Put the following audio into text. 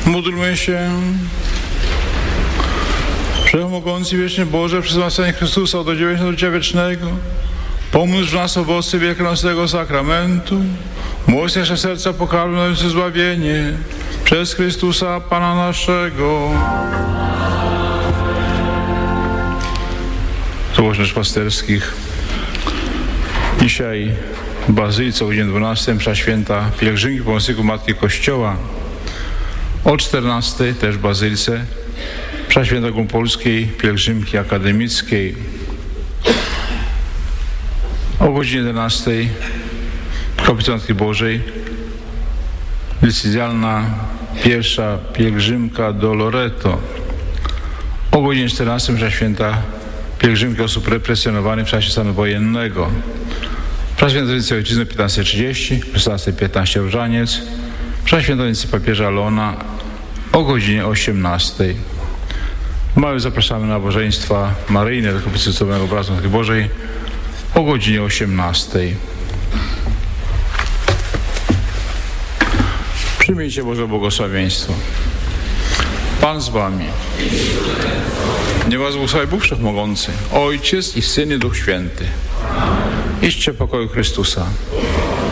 Módlmy się. Wszechmogący wieczny Boże, przez zmartwychwstanie Chrystusa odrodziłeś do życia wiecznego. Pomóż w nas owoce wielkanocnego sakramentu. Módl nasze serca pokarmiające zbawienie przez Chrystusa Pana naszego. Złożność pasterskich. Dzisiaj w Bazylice o godzinie 12 msza święta pielgrzymki pomocników Matki Kościoła. O 14 też w Bazylice msza święta ogólnopolskiej pielgrzymki akademickiej. O godzinie 11 kaplica Matki Bożej decyzjalna pierwsza pielgrzymka do Loreto. O godzinie 14 msza święta pielgrzymki osób represjonowanych w czasie stanu wojennego. Msza święta Wency Ojczyzny 15:30, 16:15 różaniec. Msza święta Wency papieża Leona o godzinie 18. Mały zapraszamy na nabożeństwa maryjne do kaplicy cudownego obrazu Matki Bożej o godzinie 18. Przyjmijcie Boże błogosławieństwo. Pan z wami. Niech was błogosławi Bóg Wszechmogący, Ojciec i Syn i Duch Święty. Idźcie w pokoju Chrystusa.